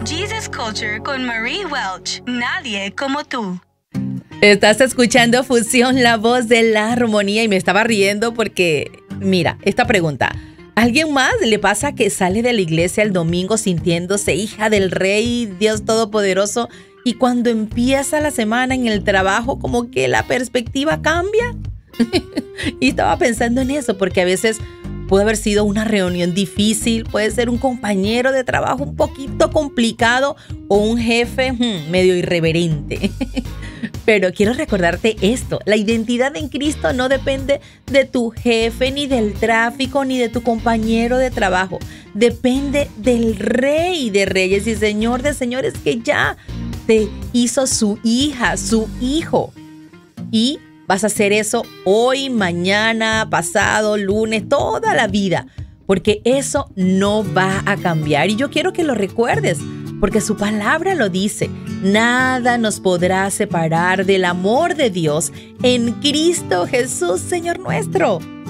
Jesus Culture con Marie Welch. Nadie como tú. Estás escuchando Fusión, la voz de la armonía, y me estaba riendo porque, mira, esta pregunta. ¿A alguien más le pasa que sale de la iglesia el domingo sintiéndose hija del Rey, Dios Todopoderoso, y cuando empieza la semana en el trabajo como que la perspectiva cambia? Y estaba pensando en eso porque a veces puede haber sido una reunión difícil, puede ser un compañero de trabajo un poquito complicado o un jefe medio irreverente. Pero quiero recordarte esto, la identidad en Cristo no depende de tu jefe, ni del tráfico, ni de tu compañero de trabajo. Depende del Rey de Reyes y Señor de Señores, que ya te hizo su hija, su hijo. Y vas a hacer eso hoy, mañana, pasado, lunes, toda la vida, porque eso no va a cambiar. Y yo quiero que lo recuerdes, porque su palabra lo dice. Nada nos podrá separar del amor de Dios en Cristo Jesús, Señor nuestro.